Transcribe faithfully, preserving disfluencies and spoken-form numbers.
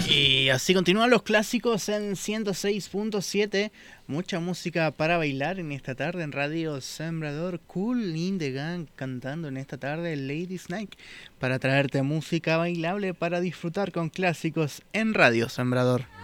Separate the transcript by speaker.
Speaker 1: Y así continúan los clásicos en ciento seis punto siete. Mucha música para bailar en esta tarde en Radio Sembrador. Cool in the Gang cantando en esta tarde Lady Snake. Para traerte música bailable para disfrutar con clásicos en Radio Sembrador.